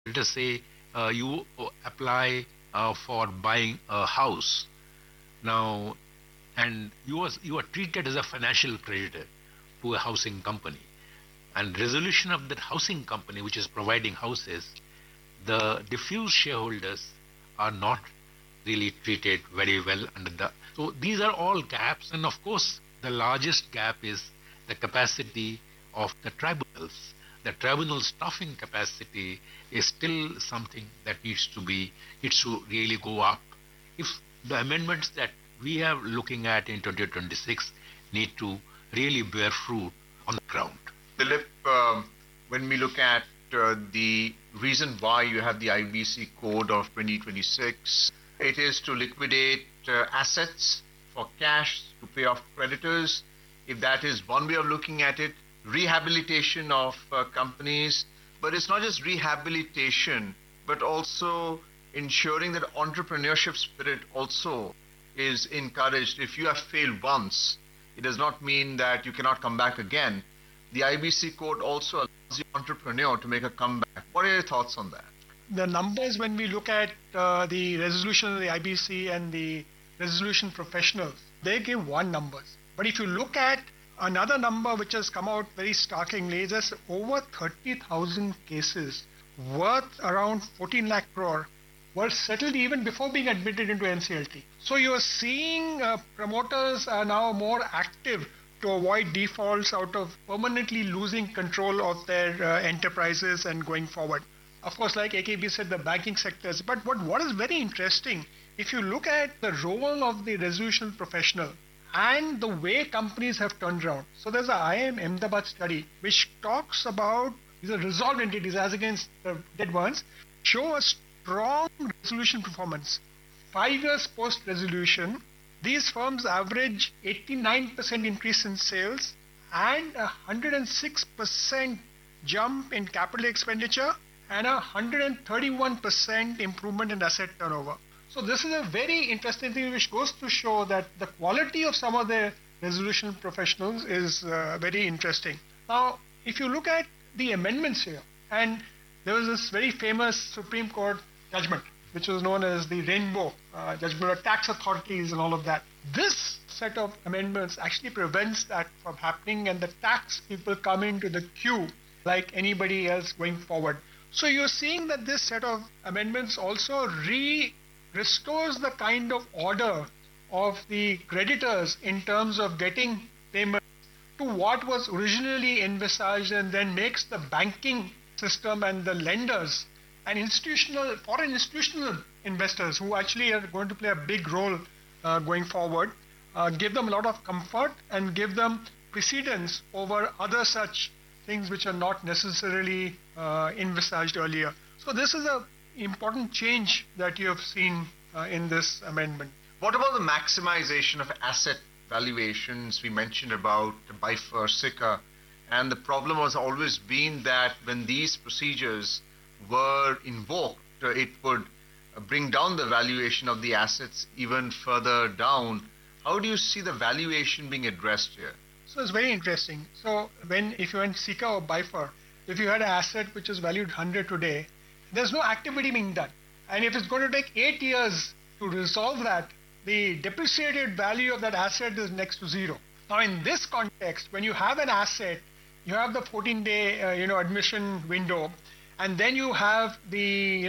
Let us say you apply for buying a house now, and you are treated as a financial creditor to a housing company, and resolution of that housing company which is providing houses, the diffuse shareholders are not really treated very well under the. So these are all gaps, and of course the largest gap is the capacity of the tribunals. The tribunal staffing capacity is still something that needs to really go up. If the amendments that we are looking at in 2026 need to really bear fruit on the ground. Dilip, when we look at the reason why you have the IBC code of 2026, it is to liquidate assets for cash to pay off creditors. If that is one way of looking at it, rehabilitation of companies, but it's not just rehabilitation, but also ensuring that entrepreneurship spirit also is encouraged. If you have failed once, it does not mean that you cannot come back again. The IBC code also allows the entrepreneur to make a comeback. What are your thoughts on that? The numbers, when we look at the resolution of the IBC and the resolution professionals, they give one numbers. But if you look at another number which has come out very startlingly, there's over 30,000 cases worth around 14 lakh crore were settled even before being admitted into NCLT. So you're seeing promoters are now more active to avoid defaults out of permanently losing control of their enterprises and going forward. Of course, like AKB said, the banking sectors. But what is very interesting, if you look at the role of the resolution professional and the way companies have turned around. So there's a IIM Ahmedabad study which talks about these are resolved entities as against the dead ones, show a strong resolution performance. 5 years post-resolution, these firms average 89% increase in sales and 106% jump in capital expenditure and 131% improvement in asset turnover. So this is a very interesting thing which goes to show that the quality of some of the resolution professionals is very interesting. Now, if you look at the amendments here, and there was this very famous Supreme Court judgment, which was known as the Rainbow judgment of tax authorities and all of that. This set of amendments actually prevents that from happening, and the tax people come into the queue like anybody else going forward. So you're seeing that this set of amendments also restores the kind of order of the creditors in terms of getting payments to what was originally envisaged, and then makes the banking system and the lenders and foreign institutional investors who actually are going to play a big role going forward, give them a lot of comfort and give them precedence over other such things which are not necessarily envisaged earlier. So this is an important change that you have seen in this amendment. What about the maximization of asset valuations? We mentioned about BIFR, SICA, and the problem has always been that when these procedures were invoked, it would bring down the valuation of the assets even further down. How do you see the valuation being addressed here? So it's very interesting. So if you went SICA or BIFR, if you had an asset which is valued 100 today, there's no activity being done. And if it's going to take 8 years to resolve that, the depreciated value of that asset is next to zero. Now in this context, when you have an asset, you have the 14-day admission window, and then you have the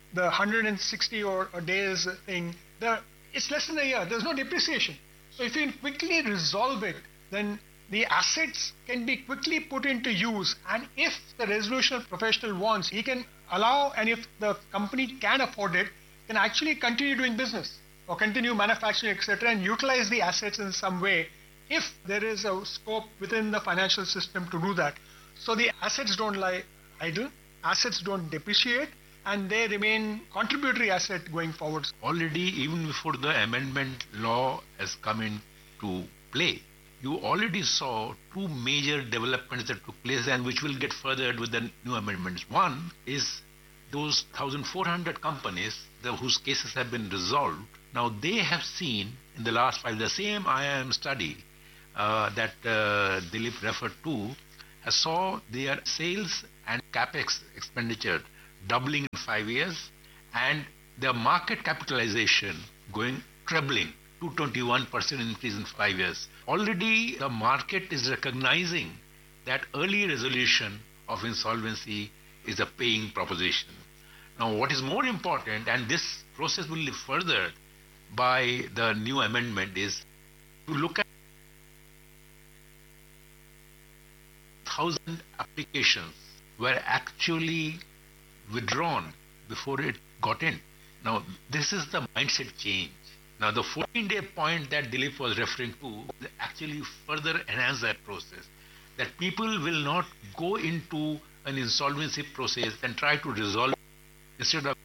160 or days thing. It's less than a year. There's no depreciation. So if you quickly resolve it, then the assets can be quickly put into use. And if the resolution professional wants, he can allow, and if the company can afford it, can actually continue doing business or continue manufacturing, etc., and utilize the assets in some way if there is a scope within the financial system to do that. So the assets don't lie idle, assets don't depreciate, and they remain contributory asset going forward. Already, even before the amendment law has come into play, you already saw two major developments that took place and which will get furthered with the new amendments. One is those 1,400 companies whose cases have been resolved. Now they have seen in the last 5 years, the same IIM study that Dilip referred to, saw their sales and capex expenditure doubling in 5 years, and the market capitalization going trebling, 221% increase in 5 years. Already the market is recognizing that early resolution of insolvency is a paying proposition. Now, what is more important, and this process will be furthered by the new amendment, is to look at 1,000 applications were actually withdrawn before it got in. Now, this is the mindset change. Now, the 14-day point that Dilip was referring to actually further enhance that process. That people will not go into an insolvency process and try to resolve instead of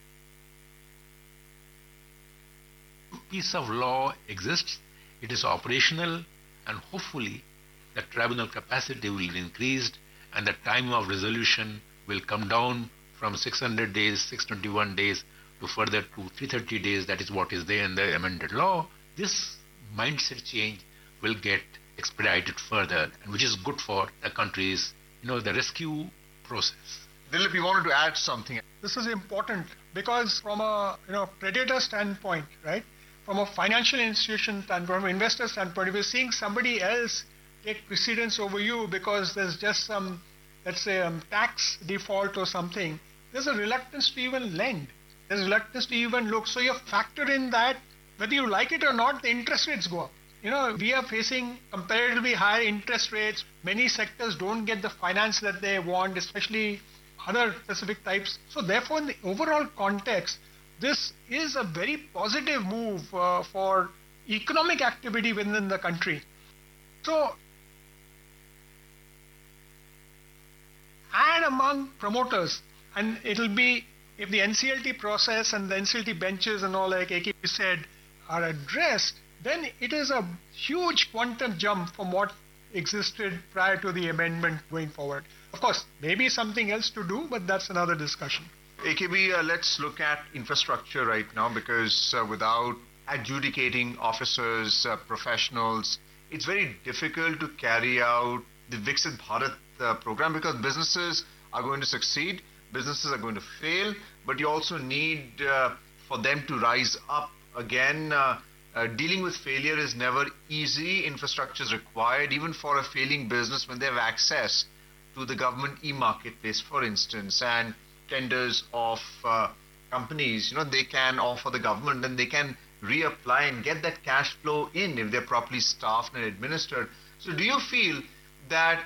piece of law exists, it is operational, and hopefully the tribunal capacity will be increased and the time of resolution will come down from 600 days, 621 days to further to 330 days. That is what is there in the amended law. This mindset change will get expedited further, and which is good for the country's, the rescue process. Dilip, you wanted to add something. This is important because from a predator standpoint, right? From a financial institution standpoint, from an investor standpoint, if you're seeing somebody else take precedence over you because there's just some, let's say, tax default or something, there's a reluctance to even lend. There's reluctance to even look. So you factor in that, whether you like it or not, the interest rates go up. We are facing comparatively higher interest rates. Many sectors don't get the finance that they want, especially other specific types. So therefore, in the overall context, this is a very positive move for economic activity within the country. So, and among promoters, and it'll be, if the NCLT process and the NCLT benches and all, like AKB said, are addressed, then it is a huge quantum jump from what existed prior to the amendment going forward. Of course, maybe something else to do, but that's another discussion. AKB, let's look at infrastructure right now, because without adjudicating officers, professionals, it's very difficult to carry out the Viksit Bharat program, because businesses are going to succeed, businesses are going to fail, but you also need for them to rise up again. Dealing with failure is never easy. Infrastructure is required, even for a failing business, when they have access to the government e-marketplace, for instance, and tenders of companies. They can offer the government and they can reapply and get that cash flow in if they're properly staffed and administered. So do you feel that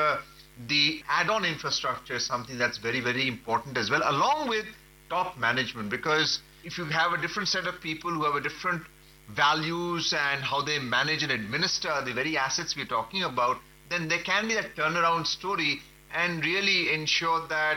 the add-on infrastructure is something that's very, very important as well, along with top management? Because if you have a different set of people who have a different values and how they manage and administer the very assets we're talking about, then there can be that turnaround story and really ensure that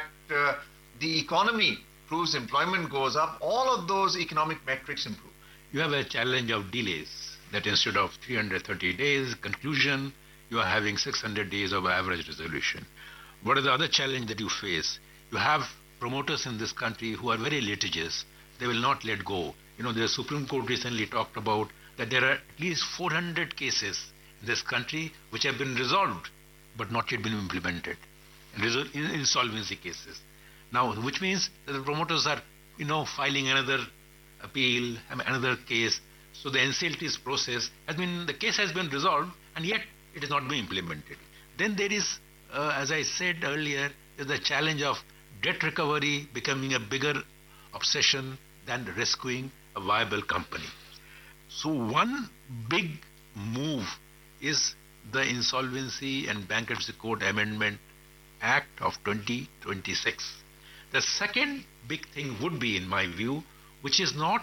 the economy improves, employment goes up, all of those economic metrics improve. You have a challenge of delays, that instead of 330 days conclusion, you are having 600 days of average resolution. What is the other challenge that you face? You have promoters in this country who are very litigious. They will not let go. The Supreme Court recently talked about that there are at least 400 cases in this country which have been resolved but not yet been implemented in insolvency cases. Now, which means that the promoters are, filing another appeal, another case. So the NCLT's process the case has been resolved and yet it is not being implemented. Then there is, as I said earlier, is the challenge of debt recovery becoming a bigger obsession than rescuing a viable company. So one big move is the Insolvency and Bankruptcy Code Amendment Act of 2026. The second big thing would be, in my view, which is not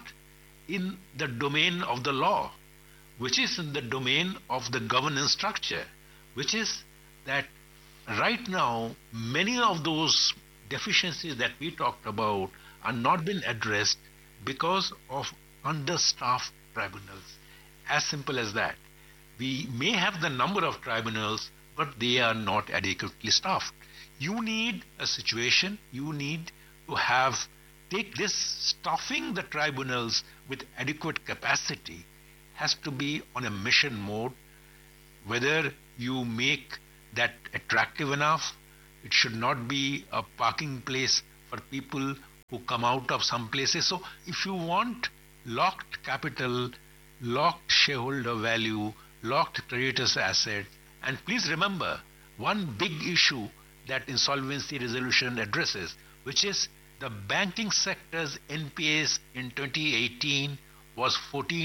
in the domain of the law, which is in the domain of the governance structure, which is that right now many of those deficiencies that we talked about are not being addressed because of understaffed tribunals. As simple as that. We may have the number of tribunals, but they are not adequately staffed. You need a situation, you need to take this staffing the tribunals with adequate capacity has to be on a mission mode. Whether you make that attractive enough, it should not be a parking place for people who come out of some places. So if you want locked capital, locked shareholder value, locked creditors' asset, and please remember one big issue that insolvency resolution addresses, which is the banking sector's NPAs in 2018 was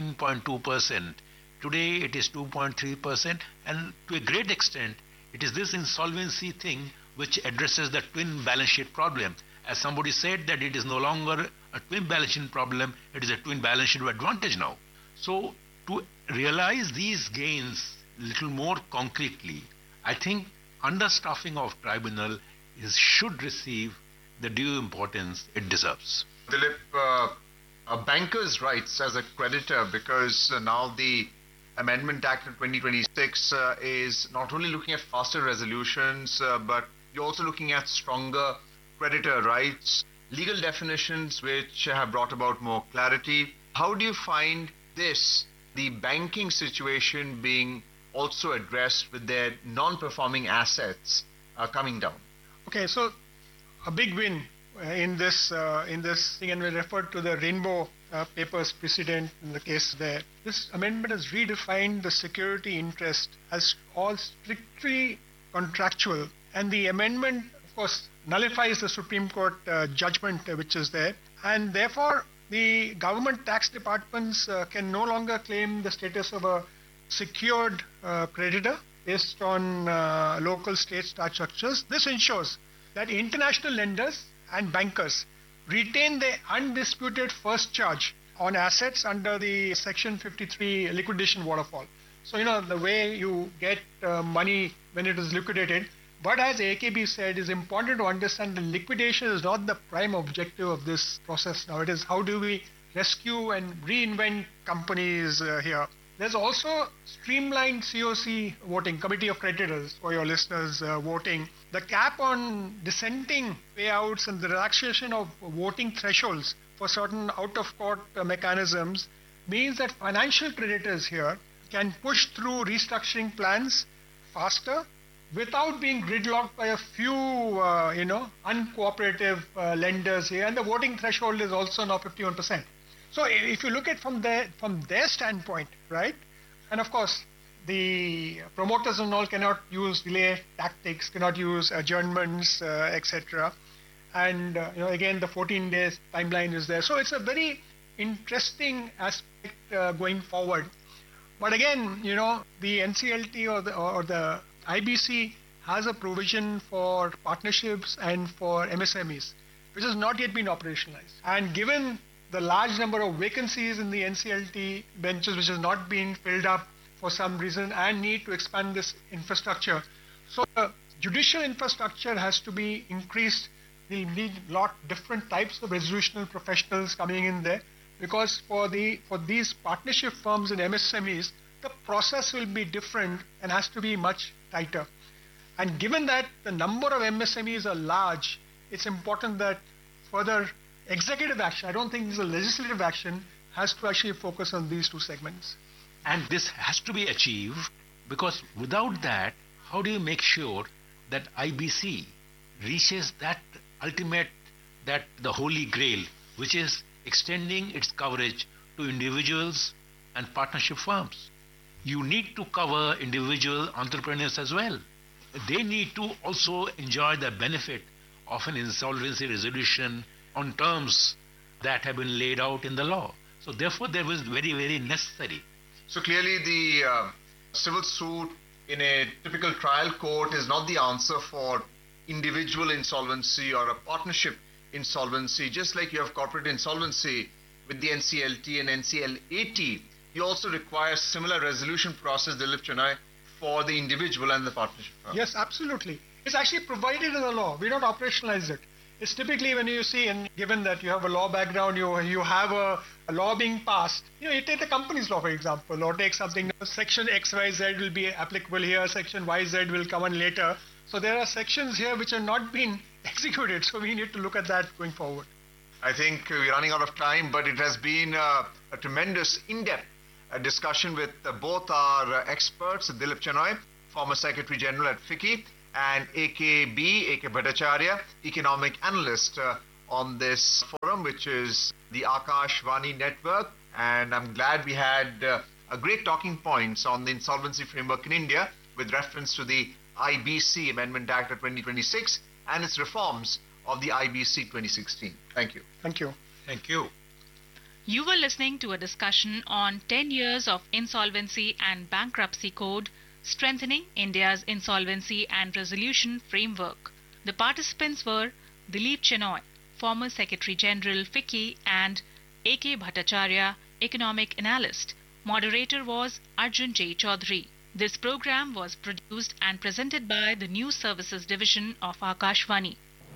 14.2%. Today it is 2.3%, and to a great extent it is this insolvency thing which addresses the twin balance sheet problem. As somebody said, that it is no longer a twin balance sheet problem, it is a twin balance sheet advantage now. So to realize these gains little more concretely, I think understaffing of tribunal should receive the due importance it deserves. Dilip, a banker's rights as a creditor, because now the Amendment Act of 2026 is not only looking at faster resolutions, but you're also looking at stronger creditor rights, legal definitions which have brought about more clarity. How do you find this, the banking situation being also addressed with their non-performing assets coming down? Okay, so a big win in this thing, and we referred to the Rainbow Papers precedent in the case there. This amendment has redefined the security interest as all strictly contractual, and the amendment, of course, nullifies the Supreme Court judgment which is there, and therefore the government tax departments can no longer claim the status of a secured creditor based on local state structures. This ensures that international lenders and bankers retain the undisputed first charge on assets under the Section 53 liquidation waterfall. So, the way you get money when it is liquidated. But as AKB said, it's important to understand that liquidation is not the prime objective of this process now. It is how do we rescue and reinvent companies here. There's also streamlined COC voting, Committee of Creditors, for your listeners voting. The cap on dissenting payouts and the relaxation of voting thresholds for certain out-of-court mechanisms means that financial creditors here can push through restructuring plans faster without being gridlocked by a few, uncooperative lenders here. And the voting threshold is also now 51%. So if you look at from their standpoint, right, and of course the promoters and all cannot use delay tactics, cannot use adjournments, etc. And again, the 14 days timeline is there. So it's a very interesting aspect going forward. But again, the NCLT or the IBC has a provision for partnerships and for MSMEs, which has not yet been operationalized. And given the large number of vacancies in the NCLT benches, which has not been filled up for some reason, and need to expand this infrastructure. So the judicial infrastructure has to be increased. We need a lot different types of resolutional professionals coming in there, because for these partnership firms and MSMEs, the process will be different and has to be much tighter. And given that the number of MSMEs are large, it's important that further executive action, I don't think this is a legislative action, has to actually focus on these two segments. And this has to be achieved, because without that, how do you make sure that IBC reaches that ultimate, that the holy grail, which is extending its coverage to individuals and partnership firms? You need to cover individual entrepreneurs as well. They need to also enjoy the benefit of an insolvency resolution on terms that have been laid out in the law. So therefore, there was very, very necessary. So clearly the civil suit in a typical trial court is not the answer for individual insolvency or a partnership insolvency. Just like you have corporate insolvency with the NCLT and NCLAT, you also require similar resolution process, Dilip Chenoy, for the individual and the partnership firm. Yes, absolutely. It's actually provided in the law. We don't operationalize it. It's typically when you see, and given that you have a law background, you have a law being passed, you take the company's law, for example, or take something, section XYZ will be applicable here, section YZ will come on later. So there are sections here which have not been executed, so we need to look at that going forward. I think we're running out of time, but it has been a tremendous in-depth discussion with both our experts, Dilip Chenoy, former Secretary General at FICCI, and AK Bhattacharya, economic analyst on this forum, which is the Akashvani Network. And I'm glad we had a great talking points on the insolvency framework in India with reference to the IBC Amendment Act of 2026 and its reforms of the IBC 2016. Thank you. Thank you. Thank you. You were listening to a discussion on 10 years of Insolvency and Bankruptcy Code, strengthening India's insolvency and resolution framework. The participants were Dilip Chenoy, former Secretary General FICCI, and A.K. Bhattacharya, economic analyst. Moderator was Arjun J. Chaudhary. This program was produced and presented by the News Services Division of Akashvani.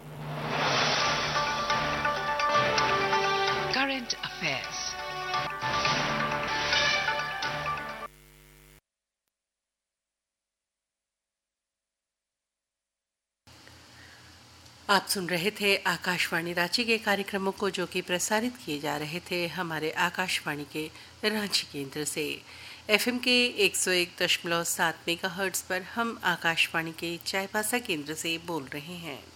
Current Affairs. आप सुन रहे थे आकाशवाणी रांची के कार्यक्रमों को, जो कि प्रसारित किए जा रहे थे हमारे आकाशवाणी के रांची केंद्र से। एफएम के 101.7 मेगाहर्ट्ज पर हम आकाशवाणी के चाईबासा केंद्र से बोल रहे हैं।